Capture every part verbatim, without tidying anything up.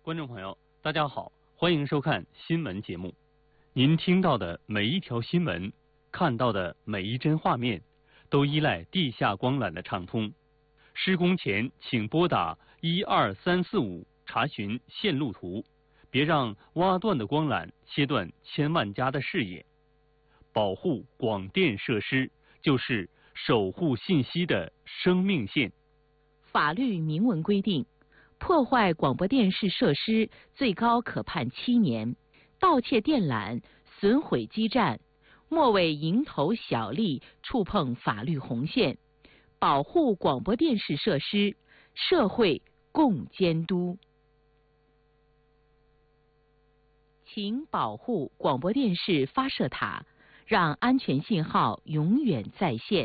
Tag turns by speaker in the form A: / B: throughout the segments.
A: 观众朋友，大家好，欢迎收看新闻节目。您听到的每一条新闻，看到的每一帧画面，都依赖地下光缆的畅通。施工前请拨打一二三四五查询线路图，别让挖断的光缆切断千万家的视野。保护广电设施就是守护信息的生命线。
B: 法律明文规定，破坏广播电视设施最高可判七年，盗窃电缆、损毁基站，莫为蝇头小利触碰法律红线。保护广播电视设施，社会共监督。请保护广播电视发射塔，让安全信号永远在线。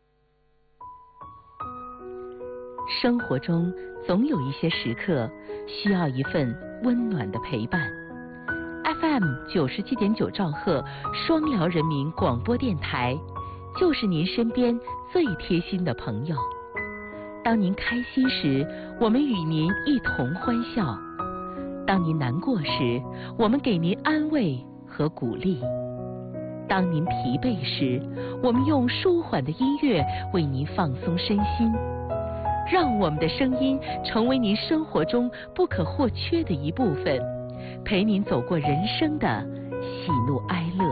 B: 生活中总有一些时刻需要一份温暖的陪伴。F M 九十七点九兆赫双辽人民广播电台，就是您身边最贴心的朋友。当您开心时，我们与您一同欢笑；当您难过时，我们给您安慰和鼓励；当您疲惫时，我们用舒缓的音乐为您放松身心。让我们的声音成为您生活中不可或缺的一部分，陪您走过人生的喜怒哀乐。